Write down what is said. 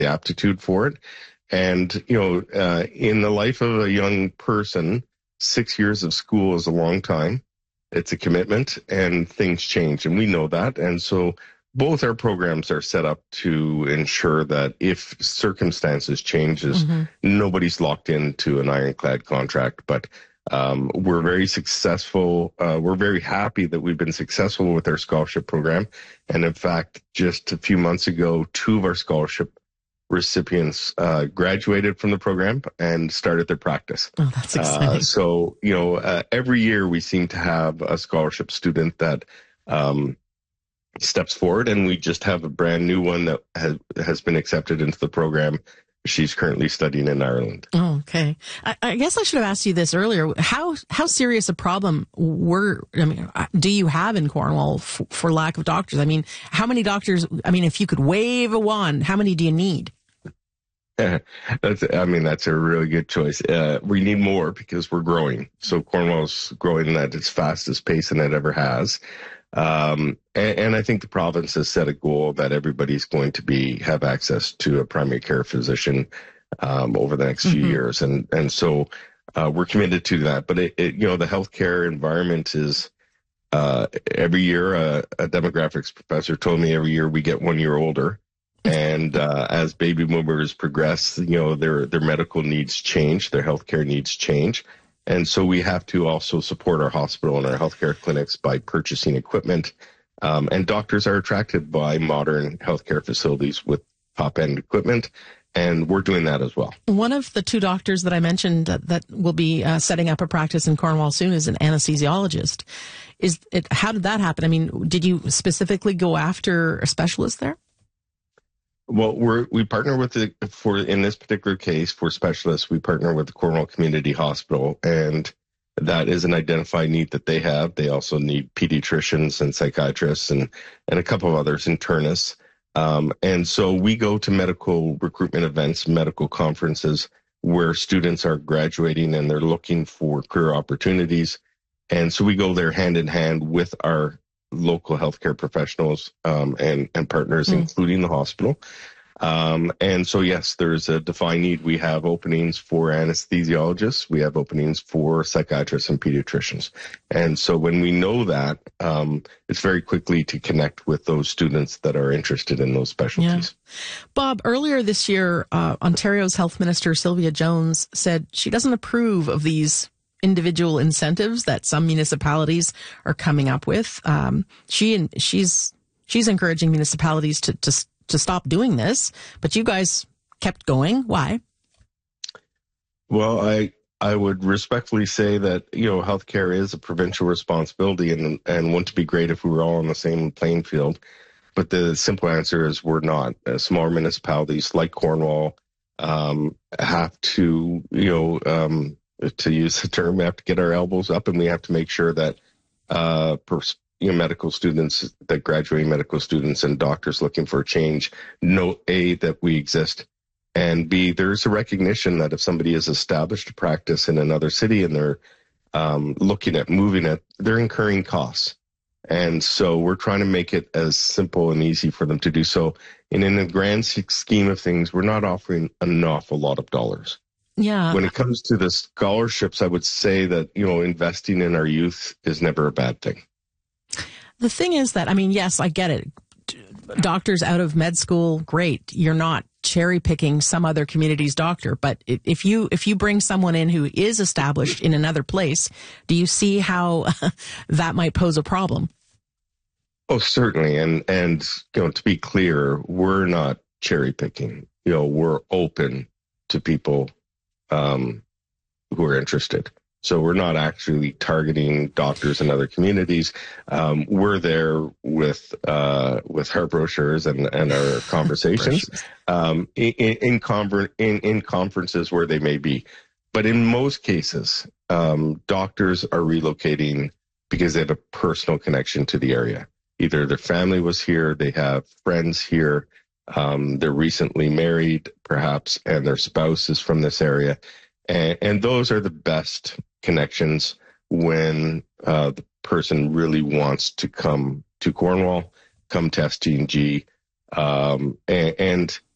the aptitude for it. And, in the life of a young person, 6 years of school is a long time. It's a commitment, and things change, and we know that. And so both our programs are set up to ensure that if circumstances changes, nobody's locked into an ironclad contract. But we're very successful. We're very happy that we've been successful with our scholarship program. And in fact, just a few months ago, 2 of our scholarship recipients graduated from the program and started their practice. Oh, that's exciting. So, every year we seem to have a scholarship student that steps forward, and we just have a brand new one that has been accepted into the program. She's currently studying in Ireland. Oh, okay. I guess I should have asked you this earlier. How serious a problem do you have in Cornwall for lack of doctors? I mean, how many doctors? I mean, if you could wave a wand, how many do you need? That's a really good choice. We need more because we're growing. So Cornwall's growing at its fastest pace than it ever has. And I think the province has set a goal that everybody's going to have access to a primary care physician over the next few years. And so we're committed to that. But the healthcare environment is every year, a demographics professor told me every year we get 1 year older. And as baby boomers progress, their medical needs change, their healthcare needs change. And so we have to also support our hospital and our healthcare clinics by purchasing equipment. And doctors are attracted by modern healthcare facilities with top-end equipment, and we're doing that as well. One of the 2 doctors that I mentioned that will be setting up a practice in Cornwall soon is an anesthesiologist. How did that happen? I mean, did you specifically go after a specialist there? Well, we partner with in this particular case, for specialists, we partner with the Cornwall Community Hospital, and that is an identified need that they have. They also need pediatricians and psychiatrists and a couple of others, internists. And so we go to medical recruitment events, medical conferences where students are graduating and they're looking for career opportunities. And so we go there hand in hand with our local healthcare professionals and partners, including the hospital. And so, yes, there's a defined need. We have openings for anesthesiologists. We have openings for psychiatrists and pediatricians. And so when we know that, it's very quickly to connect with those students that are interested in those specialties. Yeah. Bob, earlier this year, Ontario's Health Minister Sylvia Jones said she doesn't approve of these individual incentives that some municipalities are coming up with. She's encouraging municipalities to stop doing this, but you guys kept going. Why? Well, I would respectfully say that, healthcare is a provincial responsibility, and wouldn't it be great if we were all on the same playing field? But the simple answer is we're not. Smaller municipalities like Cornwall have to, to use the term, we have to get our elbows up, and we have to make sure that medical students, that graduating medical students and doctors looking for a change know, A, that we exist, and B, there's a recognition that if somebody has established a practice in another city and they're looking at moving it, they're incurring costs. And so we're trying to make it as simple and easy for them to do so. And in the grand scheme of things, we're not offering an awful lot of dollars. Yeah. When it comes to the scholarships, I would say that, investing in our youth is never a bad thing. The thing is that, yes, I get it. Doctors out of med school, great. You're not cherry picking some other community's doctor. But if you bring someone in who is established in another place, do you see how that might pose a problem? Oh, certainly. And to be clear, we're not cherry picking. We're open to people who are interested. So we're not actually targeting doctors in other communities. We're there with our brochures and our conversations in conferences where they may be. But in most cases, doctors are relocating because they have a personal connection to the area. Either their family was here, they have friends here, they're recently married, perhaps, and their spouse is from this area. And those are the best connections when the person really wants to come to Cornwall, come to ST&G. And